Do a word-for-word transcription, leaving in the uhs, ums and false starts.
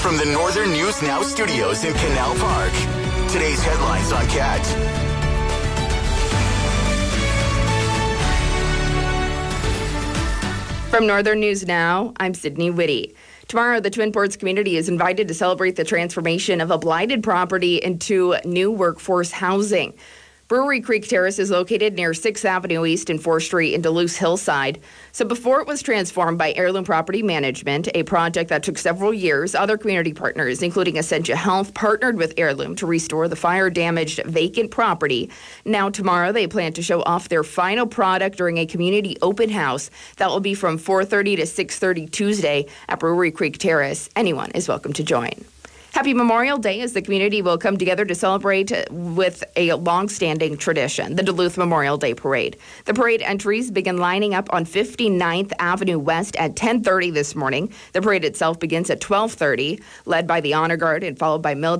From the Northern News Now studios in Canal Park, today's headlines on Cat. From Northern News Now, I'm Sydney Whitty. Tomorrow, the Twin Ports community is invited to celebrate the transformation of a blighted property into new workforce housing. Brewery Creek Terrace is located near sixth Avenue East and fourth Street in Duluth Hillside. So before it was transformed by Heirloom Property Management, a project that took several years, other community partners, including Essentia Health, partnered with Heirloom to restore the fire-damaged vacant property. Now tomorrow, they plan to show off their final product during a community open house that will be from four thirty to six thirty Tuesday at Brewery Creek Terrace. Anyone is welcome to join. Happy Memorial Day as the community will come together to celebrate with a long-standing tradition, the Duluth Memorial Day Parade. The parade entries begin lining up on fifty-ninth Avenue West at ten thirty this morning. The parade itself begins at twelve thirty, led by the Honor Guard and followed by military